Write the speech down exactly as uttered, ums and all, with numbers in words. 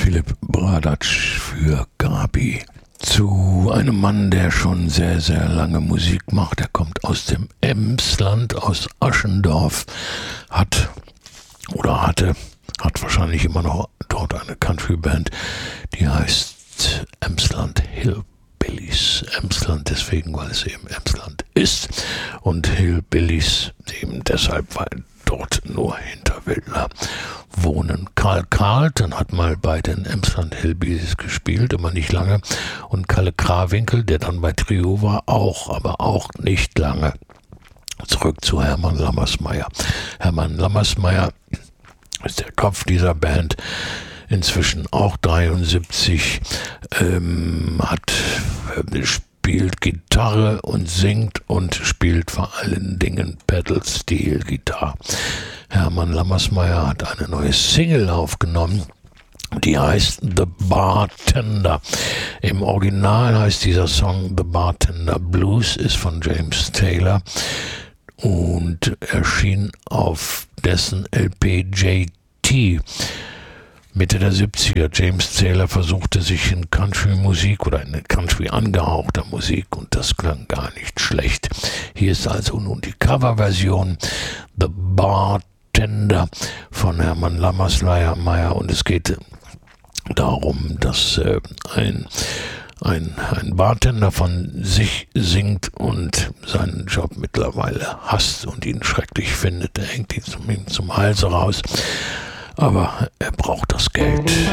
Philipp Bradatsch für Gabi. Zu einem Mann, der schon sehr, sehr lange Musik macht. Er kommt aus dem Emsland, aus Aschendorf, hat oder hatte, hat wahrscheinlich immer noch dort eine Country-Band, die heißt Emsland Hillbillies. Emsland deswegen, weil es eben Emsland ist, und Hillbillies eben deshalb, weil dort nur Hinterwäldler wohnen. Karl Carlton hat mal bei den Emsland Hillbillies gespielt, aber nicht lange. Und Kalle Krawinkel, der dann bei Trio war, auch, aber auch nicht lange. Zurück zu Hermann Lammersmeyer. Hermann Lammersmeyer ist der Kopf dieser Band, inzwischen auch dreiundsiebzig, ähm, hat äh, spielt Gitarre und singt und spielt vor allen Dingen Pedal-Steel-Gitarre. Hermann Lammersmeyer hat eine neue Single aufgenommen, die heißt The Bartender. Im Original heißt dieser Song The Bartender Blues, ist von James Taylor und erschien auf dessen L P J T. Mitte der siebziger. James Taylor versuchte sich in Country-Musik oder in Country angehauchter Musik und das klang gar nicht schlecht. Hier ist also nun die Coverversion The Bartender von Hermann Lammersmeyer und es geht darum, dass äh, ein, ein, ein Bartender von sich singt und seinen Job mittlerweile hasst und ihn schrecklich findet. Er hängt ihn zum, ihm zum Hals raus. Aber er braucht das Geld.